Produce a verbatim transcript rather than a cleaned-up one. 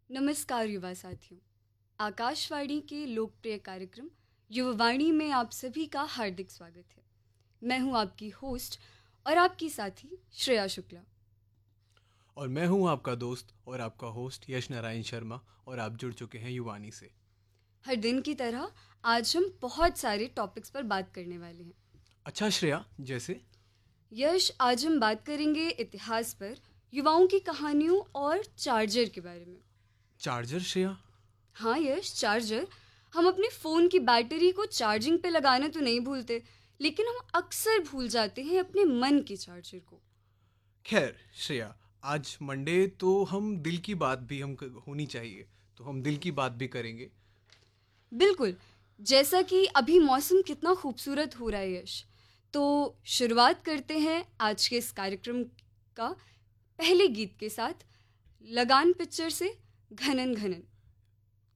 नमस्कार युवा साथियों। आकाशवाणी के लोकप्रिय कार्यक्रम युवावाणी में आप सभी का हार्दिक स्वागत है। मैं हूं आपकी होस्ट और आपकी साथी श्रेया शुक्ला। और मैं हूं आपका दोस्त और आपका होस्ट यश नारायण शर्मा और आप जुड़ चुके हैं युवानी से। हर दिन की तरह आज हम बहुत सारे टॉपिक्स पर बात करने वाले हैं। अच्छा श्रेया, जैसे? यश, आज हम बात करेंगे इतिहास पर, युवाओं की कहानियों और चार्जर के बारे में। चार्जर श्रेया? हाँ यश, चार्जर। हम अपने फ़ोन की बैटरी को चार्जिंग पे लगाना तो नहीं भूलते, लेकिन हम अक्सर भूल जाते हैं अपने मन के चार्जर को। खैर श्रेया, आज मंडे तो हम दिल की बात भी हम होनी चाहिए, तो हम दिल की बात भी करेंगे। बिल्कुल, जैसा कि अभी मौसम कितना खूबसूरत हो रहा है यश, तो शुरुआत करते हैं आज के इस कार्यक्रम का पहले गीत के साथ, लगान पिक्चर से घनन घनन।